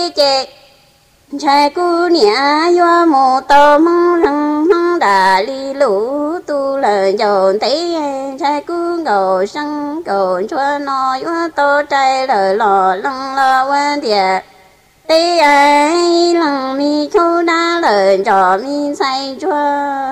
chế trai cu nia yo mô tô mong răng mong đà li lũ tu lời dồn tí trai cu ngầu săng cầu chua no yo tô trai lời lò lăng lo quan địa tí ai lăng mi chu đa lời trò mi say chua